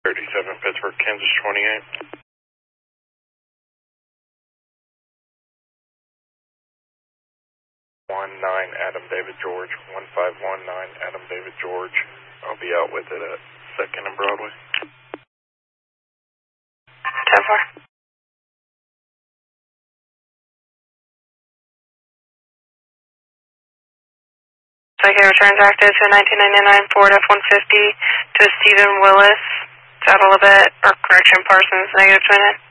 37 Pittsburgh, Kansas 28. 19 Adam David George, 1519 Adam David George. I'll be out with it at 2nd and Broadway. 10-4. Second returns active to 1999 Ford F-150 to Stephen Willis, Saddle a bit, or correction, Parsons, negative 29.